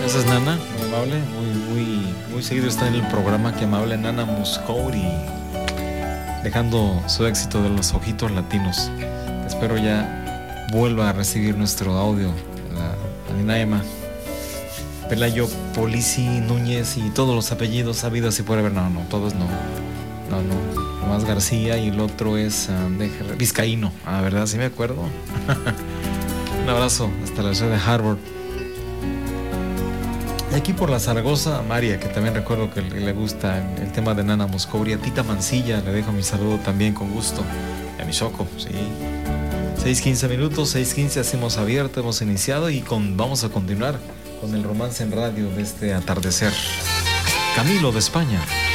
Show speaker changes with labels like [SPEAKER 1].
[SPEAKER 1] Esa es Nana, muy amable, muy seguido está en el programa. Qué amable Nana Moscowri, dejando su éxito de los ojitos latinos. Espero ya vuelva a recibir nuestro audio, la Ninaema, Pelayo, Polisi, Núñez y todos los apellidos habidos y por haber. No, todos no, nomás García y el otro es Vizcaíno, ¿verdad? Sí me acuerdo. Un abrazo hasta la ciudad de Harvard. Y aquí por la Zaragoza, María, que también recuerdo que le gusta el tema de Nana Moscowri. A Tita Mancilla le dejo mi saludo también con gusto. Y a mi Choco, sí. 6:15 minutos, 6:15 hacemos abierto, hemos iniciado y vamos a continuar con el romance en radio de este atardecer. Camilo de España.